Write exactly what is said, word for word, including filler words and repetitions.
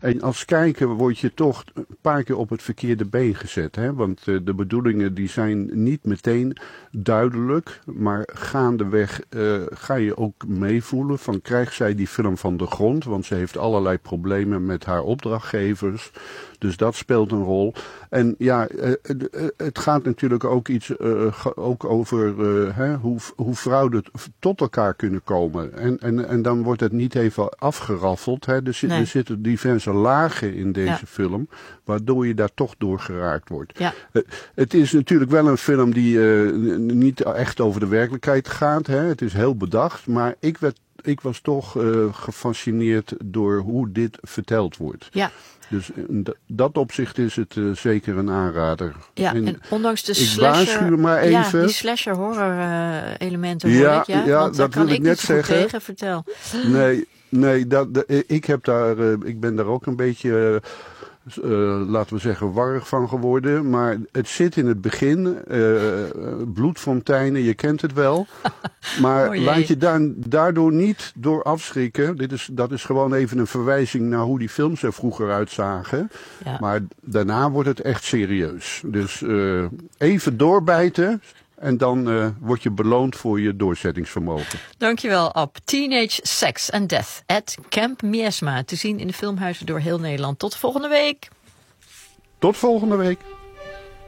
En als kijker word je toch een paar keer op het verkeerde been gezet. Hè? Want uh, de bedoelingen die zijn niet meteen duidelijk. Maar gaandeweg uh, ga je ook meevoelen van krijgt zij die film van de grond. Want ze heeft allerlei problemen met haar opdrachtgevers. Dus dat speelt een rol. En ja, uh, uh, het gaat natuurlijk ook iets uh, ook over uh, hè, hoe, hoe vrouwen tot elkaar kunnen komen. En, en, en dan wordt het niet even afgeraffeld. Hè. Er, zit, nee. er zitten diverse lagen in deze ja. film, waardoor je daar toch door geraakt wordt. Ja. Uh, het is natuurlijk wel een film die uh, niet echt over de werkelijkheid gaat. Hè. Het is heel bedacht, maar ik werd Ik was toch uh, gefascineerd door hoe dit verteld wordt. Ja. Dus in dat opzicht is het uh, zeker een aanrader. Ja, en, en ondanks de ik slasher... Ik waarschuw maar even. Ja, die slasher horror uh, elementen hoor ja, ik. Ja, ja want dat daar wil kan ik net niet zeggen. Tegen, vertel. Nee, nee dat, de, ik, heb daar, uh, ik ben daar ook een beetje... Uh, Uh, laten we zeggen, warrig van geworden. Maar het zit in het begin. Uh, bloedfonteinen, je kent het wel. Maar oh laat je daar, daardoor niet door afschrikken. Dit is, dat is gewoon even een verwijzing naar hoe die films er vroeger uitzagen. Ja. Maar daarna wordt het echt serieus. Dus uh, even doorbijten. En dan uh, word je beloond voor je doorzettingsvermogen. Dankjewel, Ab. Teenage Sex and Death at Camp Miesma. Te zien in de filmhuizen door heel Nederland. Tot volgende week. Tot volgende week.